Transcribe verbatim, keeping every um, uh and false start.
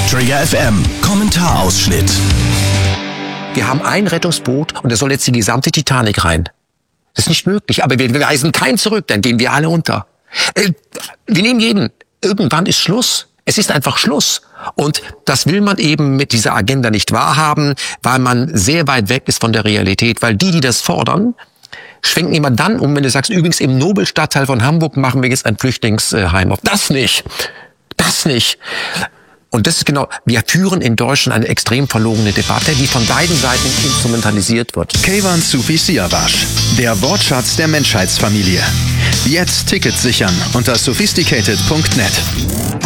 Trigger F M, Kommentarausschnitt. Wir haben ein Rettungsboot und da soll jetzt die gesamte Titanic rein. Das ist nicht möglich, aber wir weisen keinen zurück, dann gehen wir alle unter. Äh, wir nehmen jeden. Irgendwann ist Schluss. Es ist einfach Schluss. Und das will man eben mit dieser Agenda nicht wahrhaben, weil man sehr weit weg ist von der Realität. Weil die, die das fordern, schwenken immer dann um, wenn du sagst, übrigens im Nobelstadtteil von Hamburg machen wir jetzt ein Flüchtlingsheim auf. Das nicht. Das nicht. Und das ist genau, wir führen in Deutschland eine extrem verlogene Debatte, die von beiden Seiten instrumentalisiert wird. Keyvan Sufi Siavash, der Wortschatz der Menschheitsfamilie. Jetzt Tickets sichern unter sophisticated punkt net.